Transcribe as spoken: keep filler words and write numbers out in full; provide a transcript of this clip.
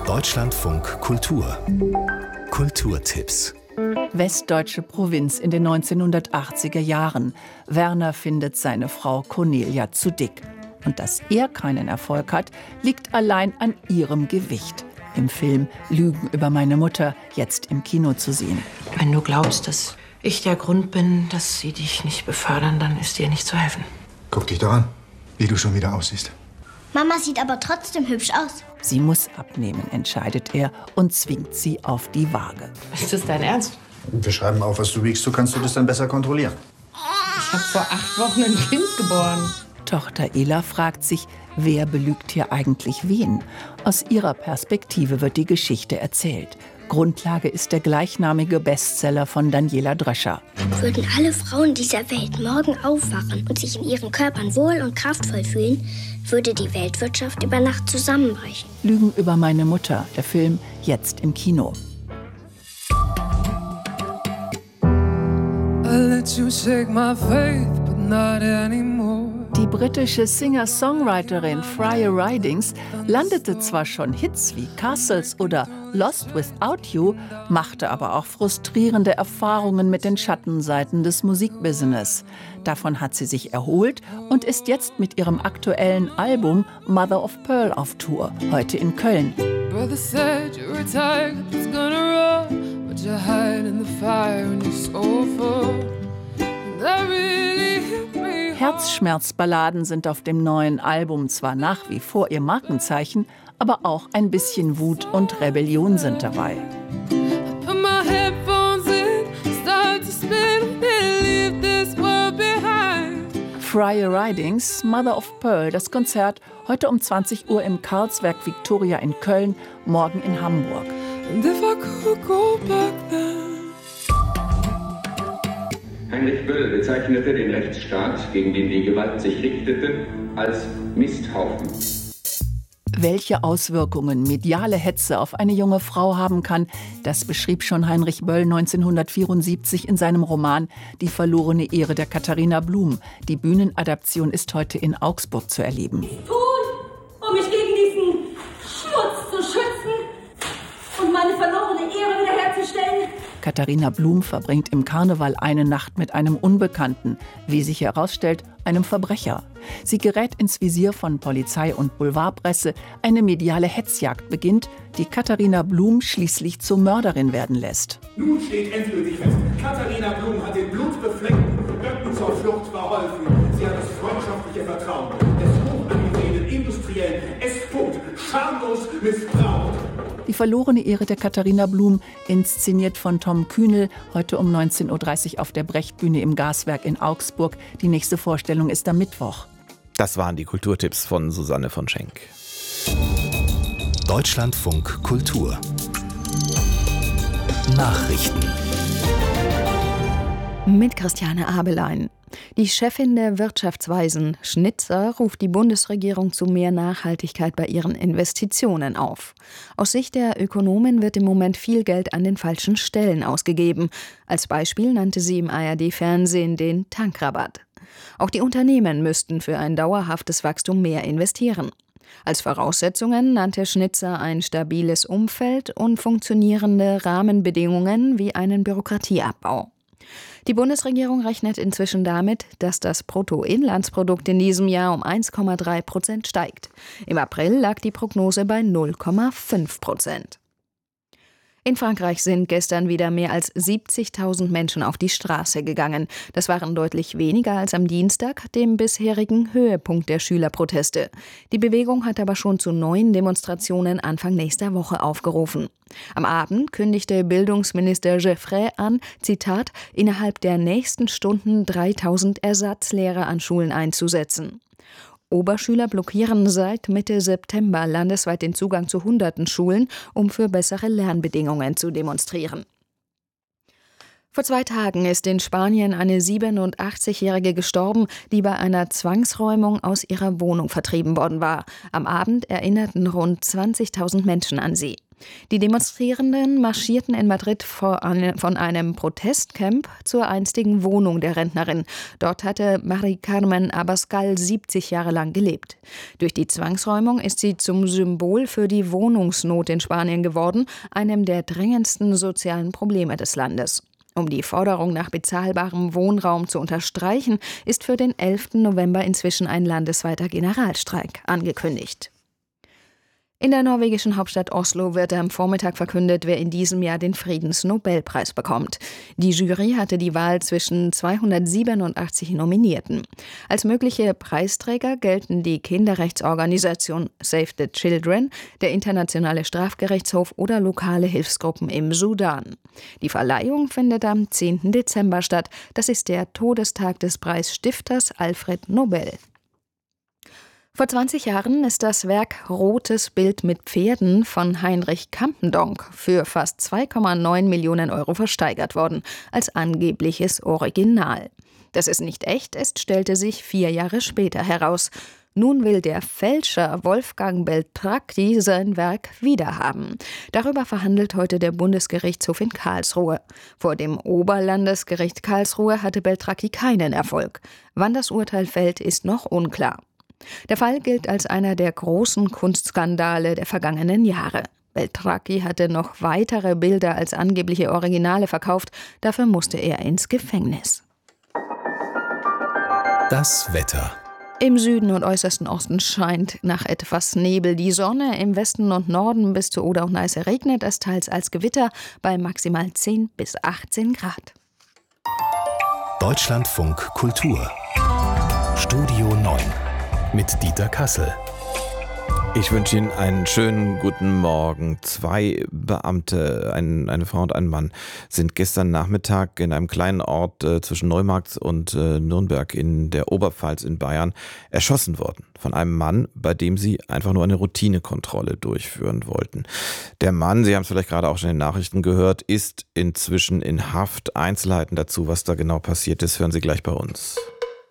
Deutschlandfunk Kultur. Kulturtipps. Westdeutsche Provinz in den neunzehnhundertachtziger Jahren. Werner findet seine Frau Cornelia zu dick. Und dass er keinen Erfolg hat, liegt allein an ihrem Gewicht. Im Film Lügen über meine Mutter, jetzt im Kino zu sehen. Wenn du glaubst, dass ich der Grund bin, dass sie dich nicht befördern, dann ist dir nicht zu helfen. Guck dich doch an, wie du schon wieder aussiehst. Mama sieht aber trotzdem hübsch aus. Sie muss abnehmen, entscheidet er und zwingt sie auf die Waage. Ist das dein Ernst? Wir schreiben auf, was du wiegst, so kannst du das dann besser kontrollieren. Ich habe vor acht Wochen ein Kind geboren. Tochter Ela fragt sich, wer belügt hier eigentlich wen? Aus ihrer Perspektive wird die Geschichte erzählt. Grundlage ist der gleichnamige Bestseller von Daniela Dröscher. Würden alle Frauen dieser Welt morgen aufwachen und sich in ihren Körpern wohl und kraftvoll fühlen, würde die Weltwirtschaft über Nacht zusammenbrechen. Lügen über meine Mutter, der Film jetzt im Kino. I let you shake my faith, but not anymore. Die britische Singer-Songwriterin Freya Ridings landete zwar schon Hits wie Castles oder Lost Without You, machte aber auch frustrierende Erfahrungen mit den Schattenseiten des Musikbusiness. Davon hat sie sich erholt und ist jetzt mit ihrem aktuellen Album Mother of Pearl auf Tour, heute in Köln. Brother said you're a tiger that's gonna run, but you're hiding the fire in your sofa. And that really hit me. Herzschmerzballaden sind auf dem neuen Album zwar nach wie vor ihr Markenzeichen, aber auch ein bisschen Wut und Rebellion sind dabei. Put my headphones in, start to spin, and leave this world behind. Freya Ridings, Mother of Pearl, das Konzert heute um zwanzig Uhr im Karlswerk Victoria in Köln, morgen in Hamburg. And if I could go back then. Heinrich Böll bezeichnete den Rechtsstaat, gegen den die Gewalt sich richtete, als Misthaufen. Welche Auswirkungen mediale Hetze auf eine junge Frau haben kann, das beschrieb schon Heinrich Böll neunzehnhundertvierundsiebzig in seinem Roman Die verlorene Ehre der Katharina Blum. Die Bühnenadaption ist heute in Augsburg zu erleben. Tun, um mich gegen diesen Schmutz zu schützen und meine verlorene Ehre wiederherzustellen. Katharina Blum verbringt im Karneval eine Nacht mit einem Unbekannten, wie sich herausstellt, einem Verbrecher. Sie gerät ins Visier von Polizei und Boulevardpresse. Eine mediale Hetzjagd beginnt, die Katharina Blum schließlich zur Mörderin werden lässt. Nun steht endgültig fest, Katharina Blum hat den blutbefleckten Böcken zur Flucht verholfen. Sie hat das freundschaftliche Vertrauen des hochangesehenen Industriellen S-Punkt schamlos missbraucht. Die verlorene Ehre der Katharina Blum, inszeniert von Tom Kühnel, heute um neunzehn Uhr dreißig auf der Brechtbühne im Gaswerk in Augsburg. Die nächste Vorstellung ist am Mittwoch. Das waren die Kulturtipps von Susanne von Schenk. Deutschlandfunk Kultur. Nachrichten. Mit Christiane Abelein. Die Chefin der Wirtschaftsweisen, Schnitzer, ruft die Bundesregierung zu mehr Nachhaltigkeit bei ihren Investitionen auf. Aus Sicht der Ökonomen wird im Moment viel Geld an den falschen Stellen ausgegeben. Als Beispiel nannte sie im A R D-Fernsehen den Tankrabatt. Auch die Unternehmen müssten für ein dauerhaftes Wachstum mehr investieren. Als Voraussetzungen nannte Schnitzer ein stabiles Umfeld und funktionierende Rahmenbedingungen wie einen Bürokratieabbau. Die Bundesregierung rechnet inzwischen damit, dass das Bruttoinlandsprodukt in diesem Jahr um eins Komma drei Prozent steigt. Im April lag die Prognose bei null Komma fünf Prozent. In Frankreich sind gestern wieder mehr als siebzigtausend Menschen auf die Straße gegangen. Das waren deutlich weniger als am Dienstag, dem bisherigen Höhepunkt der Schülerproteste. Die Bewegung hat aber schon zu neuen Demonstrationen Anfang nächster Woche aufgerufen. Am Abend kündigte Bildungsminister Geoffrey an, Zitat, innerhalb der nächsten Stunden dreitausend Ersatzlehrer an Schulen einzusetzen. Oberschüler blockieren seit Mitte September landesweit den Zugang zu hunderten Schulen, um für bessere Lernbedingungen zu demonstrieren. Vor zwei Tagen ist in Spanien eine siebenundachtzigjährige gestorben, die bei einer Zwangsräumung aus ihrer Wohnung vertrieben worden war. Am Abend erinnerten rund zwanzigtausend Menschen an sie. Die Demonstrierenden marschierten in Madrid von einem Protestcamp zur einstigen Wohnung der Rentnerin. Dort hatte Mari Carmen Abascal siebzig Jahre lang gelebt. Durch die Zwangsräumung ist sie zum Symbol für die Wohnungsnot in Spanien geworden, einem der dringendsten sozialen Probleme des Landes. Um die Forderung nach bezahlbarem Wohnraum zu unterstreichen, ist für den elften November inzwischen ein landesweiter Generalstreik angekündigt. In der norwegischen Hauptstadt Oslo wird am Vormittag verkündet, wer in diesem Jahr den Friedensnobelpreis bekommt. Die Jury hatte die Wahl zwischen zweihundertsiebenundachtzig Nominierten. Als mögliche Preisträger gelten die Kinderrechtsorganisation Save the Children, der Internationale Strafgerichtshof oder lokale Hilfsgruppen im Sudan. Die Verleihung findet am zehnten Dezember statt. Das ist der Todestag des Preisstifters Alfred Nobel. Vor zwanzig Jahren ist das Werk Rotes Bild mit Pferden von Heinrich Campendonck für fast zwei Komma neun Millionen Euro versteigert worden, als angebliches Original. Dass es nicht echt ist, stellte sich vier Jahre später heraus. Nun will der Fälscher Wolfgang Beltracchi sein Werk wiederhaben. Darüber verhandelt heute der Bundesgerichtshof in Karlsruhe. Vor dem Oberlandesgericht Karlsruhe hatte Beltracchi keinen Erfolg. Wann das Urteil fällt, ist noch unklar. Der Fall gilt als einer der großen Kunstskandale der vergangenen Jahre. Beltracchi hatte noch weitere Bilder als angebliche Originale verkauft, dafür musste er ins Gefängnis. Das Wetter. Im Süden und äußersten Osten scheint nach etwas Nebel die Sonne, im Westen und Norden bis zur Oder und Neiße regnet es teils als Gewitter bei maximal zehn bis achtzehn Grad. Deutschlandfunk Kultur. Studio neun. Mit Dieter Kassel. Ich wünsche Ihnen einen schönen guten Morgen. Zwei Beamte, ein, eine Frau und ein Mann, sind gestern Nachmittag in einem kleinen Ort äh, zwischen Neumarkt und äh, Nürnberg in der Oberpfalz in Bayern erschossen worden. Von einem Mann, bei dem sie einfach nur eine Routinekontrolle durchführen wollten. Der Mann, Sie haben es vielleicht gerade auch schon in den Nachrichten gehört, ist inzwischen in Haft. Einzelheiten dazu, was da genau passiert ist, hören Sie gleich bei uns.